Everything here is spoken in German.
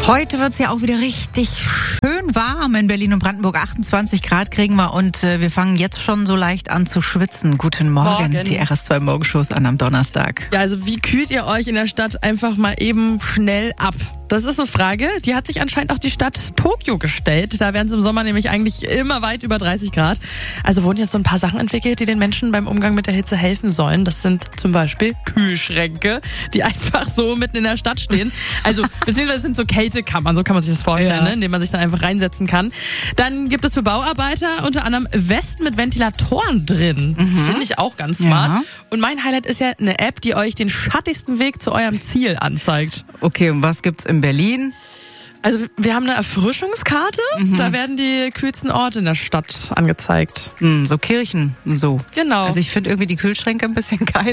Heute wird es ja auch wieder richtig schön warm in Berlin und Brandenburg. 28 Grad kriegen wir und wir fangen jetzt schon so leicht an zu schwitzen. Guten Morgen. Die RS2 Morgenshows an am Donnerstag. Ja, also wie kühlt ihr euch in der Stadt einfach mal eben schnell ab? Das ist eine Frage, die hat sich anscheinend auch die Stadt Tokio gestellt. Da werden es im Sommer nämlich eigentlich immer weit über 30 Grad. Also wurden jetzt so ein paar Sachen entwickelt, die den Menschen beim Umgang mit der Hitze helfen sollen. Das sind zum Beispiel Kühlschränke, die einfach so mitten in der Stadt stehen. Also beziehungsweise sind so Kältekammern, so kann man sich das vorstellen, ne? In denen man sich dann einfach reinsetzen kann. Dann gibt es für Bauarbeiter unter anderem Westen mit Ventilatoren drin. Das finde ich auch ganz smart. Ja. Und mein Highlight ist ja eine App, die euch den schattigsten Weg zu eurem Ziel anzeigt. Okay, und was gibt's in Berlin? Also wir haben eine Erfrischungskarte, da werden die kühlsten Orte in der Stadt angezeigt. So Kirchen, so. Genau. Also ich finde irgendwie die Kühlschränke ein bisschen geil.